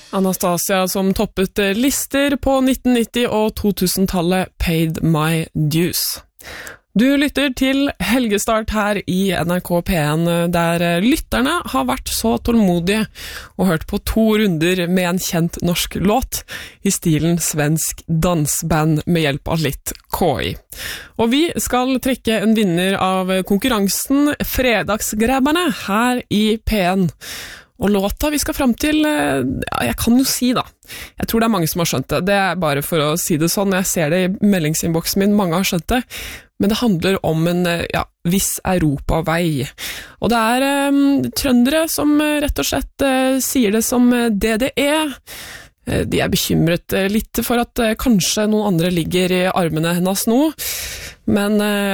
Anastasia som toppet lister på 1990- og 2000-tallet Paid My Dues. Du lytter til Helgestart her i NRK P1, der lytterne har vært så tålmodige og hørt på 2 runder med en kjent norsk låt i stilen svensk dansband med hjelp av litt KI. Og vi skal trekke en vinner av konkurransen Fredagsgrabberne her i P1. Og låta vi skal frem til, jeg kan jo si da, jeg tror det er mange som har skjønt det, det er bare for å si det sånn, jeg ser det i meldingsinnboksen min, mange har skjønt det, men det handler om en viss europavei. Og det er trøndere som rett og slett sier det som DDE. De er bekymret litt for at kanskje noen andre ligger i armene hennes nå, men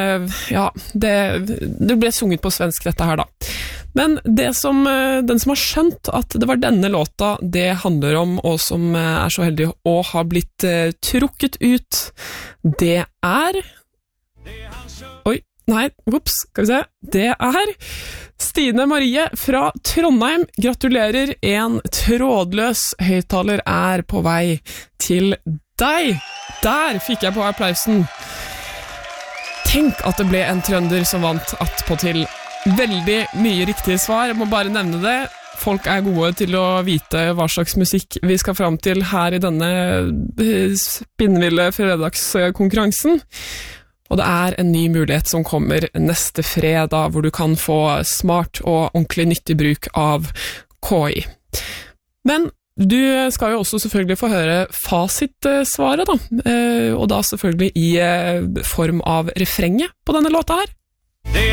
det ble sunget på svensk dette her da. Men den som har skjønt at det var denne låta det handler om, og som er så heldig å ha blitt trukket ut, det er... skal vi se. Det er Stine Marie fra Trondheim. Gratulerer, en trådløs høyttaler er på vei til deg. Der fikk jeg på applausen. Tenk at det ble en trønder som vant attpåtil. Veldig mye riktige svar, jeg må bare nevne det. Folk er gode til å vite hva slags musikk vi skal fram til her i denne spinnville fredagskonkurransen. Og det er en ny mulighet som kommer neste fredag, hvor du kan få smart og ordentlig nyttig bruk av KI. Men du skal jo også selvfølgelig få høre fasitsvaret da, og da selvfølgelig i form av refrenget på denne låta her.